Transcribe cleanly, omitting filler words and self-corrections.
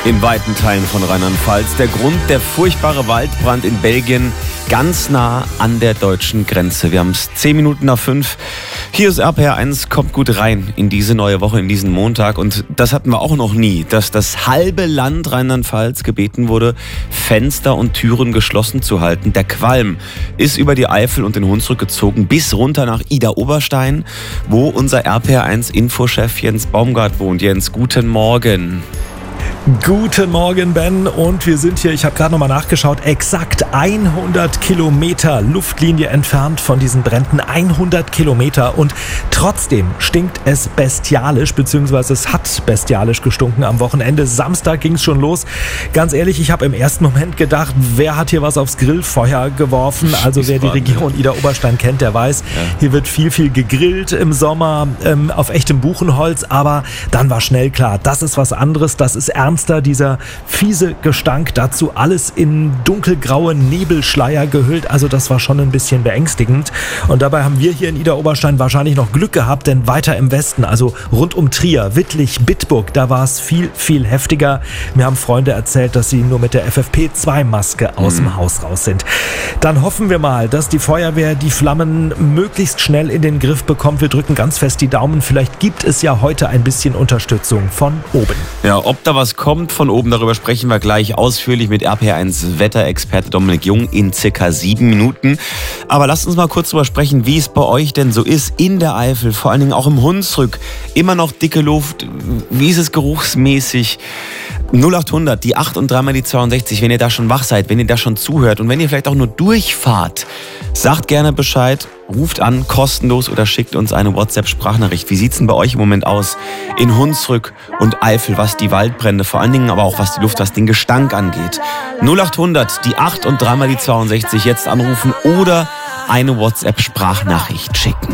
in weiten Teilen von Rheinland-Pfalz. Der Grund, der furchtbare Waldbrand in Belgien, ganz nah an der deutschen Grenze. Wir haben es 10 Minuten nach 5. Hier ist RPR 1, kommt gut rein in diese neue Woche, in diesen Montag. Und das hatten wir auch noch nie, dass das halbe Land Rheinland-Pfalz gebeten wurde, Fenster und Türen geschlossen zu halten. Der Qualm ist über die Eifel und den Hunsrück gezogen bis runter nach Idar-Oberstein, wo unser RPR 1 Infochef Jens Baumgart wohnt. Jens, guten Morgen. Guten Morgen, Ben. Und wir sind hier, ich habe gerade nochmal nachgeschaut, exakt 100 Kilometer Luftlinie entfernt von diesen Bränden. 100 Kilometer. Und trotzdem stinkt es bestialisch, beziehungsweise es hat bestialisch gestunken am Wochenende. Samstag ging es schon los. Ganz ehrlich, ich habe im ersten Moment gedacht, wer hat hier was aufs Grillfeuer geworfen? Also wer die Region Idar-Oberstein kennt, der weiß, hier wird viel gegrillt im Sommer auf echtem Buchenholz. Aber dann war schnell klar, das ist was anderes, das ist ernster, dieser fiese Gestank, dazu alles in dunkelgraue Nebelschleier gehüllt. Also das war schon ein bisschen beängstigend. Und dabei haben wir hier in Idar-Oberstein wahrscheinlich noch Glück gehabt, denn weiter im Westen, also rund um Trier, Wittlich, Bitburg, da war es viel heftiger. Mir haben Freunde erzählt, dass sie nur mit der FFP2-Maske aus dem Haus raus sind. Dann hoffen wir mal, dass die Feuerwehr die Flammen möglichst schnell in den Griff bekommt. Wir drücken ganz fest die Daumen. Vielleicht gibt es ja heute ein bisschen Unterstützung von oben. Ja, ob da was kommt von oben, darüber sprechen wir gleich ausführlich mit RPR1 Wetterexperte Dominik Jung in circa 7 Minuten. Aber lasst uns mal kurz darüber sprechen, wie es bei euch denn so ist in der Eifel, vor allen Dingen auch im Hunsrück. Immer noch dicke Luft, wie ist es geruchsmäßig? 0800, die 8 und 3 mal die 62, wenn ihr da schon wach seid, wenn ihr da schon zuhört und wenn ihr vielleicht auch nur durchfahrt, sagt gerne Bescheid, ruft an, kostenlos oder schickt uns eine WhatsApp-Sprachnachricht. Wie sieht's denn bei euch im Moment aus in Hunsrück und Eifel, was die Waldbrände, vor allen Dingen aber auch was die Luft, was den Gestank angeht? 0800, die 8 und 3 mal die 62, jetzt anrufen oder eine WhatsApp-Sprachnachricht schicken.